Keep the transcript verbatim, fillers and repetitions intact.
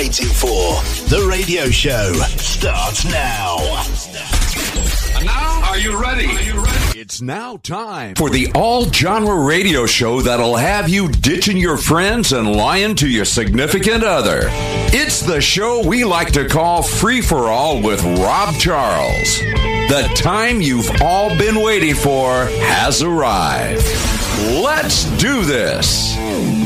waiting for. The radio show starts now. And now, are you ready? Are you ready? It's now time for the all-genre radio show that'll have you ditching your friends and lying to your significant other. It's the show we like to call Free For All with Rob Charles. The time you've all been waiting for has arrived. Let's do this.